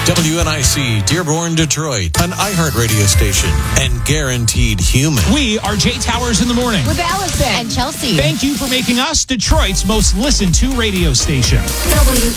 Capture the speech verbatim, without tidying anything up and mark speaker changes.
Speaker 1: W N I C, Dearborn, Detroit, an iHeart radio station, and Guaranteed Human.
Speaker 2: We are Jay Towers in the morning.
Speaker 3: With Allison
Speaker 4: and Chelsea.
Speaker 2: Thank you for making us Detroit's most listened to radio station.
Speaker 4: W